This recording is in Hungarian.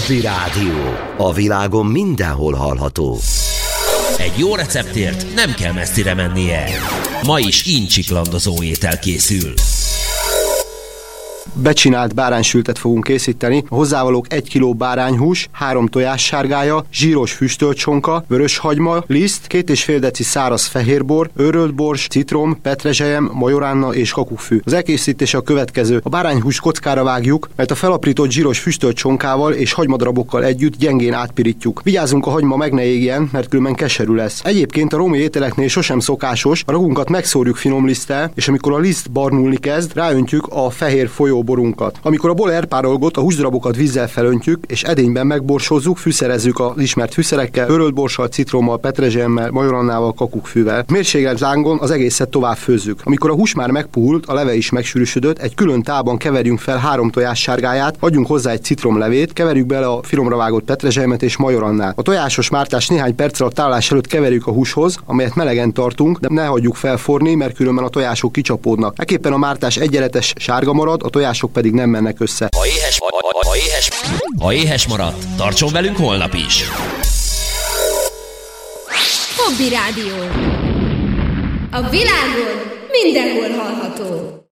Hobby Rádió. A világon mindenhol hallható. Egy jó receptért nem kell messzire mennie. Ma is incsiklandozó étel készül. Becsinált báránysültet fogunk készíteni. A hozzávalók 1 kg bárányhús, 3 tojássárgája, zsíros füstölt csonka, vörös hagyma, liszt, 2,5 deci száraz fehérbor, őrölt bors, citrom, petrezselyem, majoránna és kakukkfű. Az elkészítése a következő. A bárányhús kockára vágjuk, mert a felaprított zsíros füstölt csonkával és hagymadaраbokkal együtt gyengén átpirítjuk. Vigyázzunk, a hagyma meg ne égjen, mert különben keserű lesz. Egyébként a római ételeknél sosem szokásos, a ragunkat megszórjuk finom liszttel, és amikor a liszt barnulni kezd, ráöntjük a fehér folyóborunkat. Amikor a bor elpárolgott, a húsdarabokat vízzel felöntjük, és edényben megborsozzuk, fűszerezzük az ismert fűszerekkel, őrölt borssal, citrommal, petrezselyemmel, majorannával, kakukkfűvel. Mérsékelt lángon az egészet tovább főzzük. Amikor a hús már megpuhult, a leve is megsűrűsödött, egy külön tálban keverjünk fel 3 tojássárgáját, adjunk hozzá egy citromlevét, keverjük bele a finomra vágott petrezselyemet és majorannát. A tojásos mártást néhány perccel a tálás előtt keverjük a húshoz, amelyet melegen tartunk, de ne hagyjuk felforni, mert különben a tojások kicsapódnak. Ekképpen a mártás egyenletes sárga marad, a tojások pedig nem mennek össze. Ha éhes maradt, tartson velünk holnap is! Hobby Rádió. A világon mindenhol hallható.